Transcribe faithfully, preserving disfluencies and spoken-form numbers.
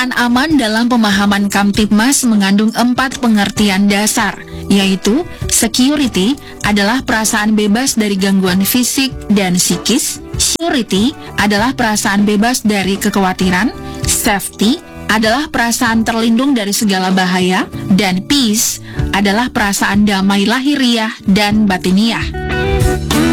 Perasaan aman dalam pemahaman Kamtibmas mengandung empat pengertian dasar, yaitu security adalah perasaan bebas dari gangguan fisik dan psikis, surety adalah perasaan bebas dari kekhawatiran, safety adalah perasaan terlindung dari segala bahaya, dan peace adalah perasaan damai lahiriah dan batiniah.